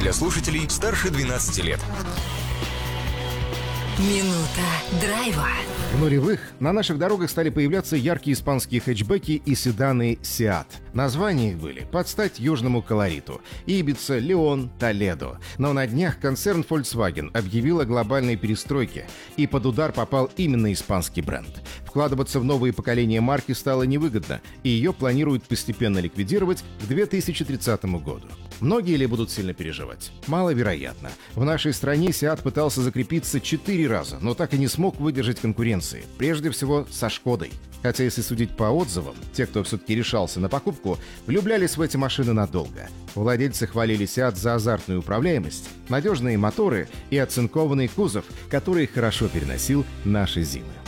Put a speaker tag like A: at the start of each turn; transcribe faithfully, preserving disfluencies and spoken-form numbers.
A: для слушателей старше двенадцати лет.
B: Минута драйва.
C: В нулевых на наших дорогах стали появляться яркие испанские хэтчбеки и седаны Seat. Названия их были под стать южному колориту – Ибица, Леон, Толедо. Но на днях концерн Volkswagen объявил о глобальной перестройке, и под удар попал именно испанский бренд. Вкладываться в новые поколения марки стало невыгодно, и ее планируют постепенно ликвидировать к две тысячи тридцатому году. Многие ли будут сильно переживать? Маловероятно. В нашей стране Seat пытался закрепиться четыре раза, но так и не смог выдержать конкуренции. Прежде всего, со Шкодой. Хотя, если судить по отзывам, те, кто все-таки решался на покупку, влюблялись в эти машины надолго. Владельцы хвалили Seat за азартную управляемость, надежные моторы и оцинкованный кузов, который хорошо переносил наши зимы.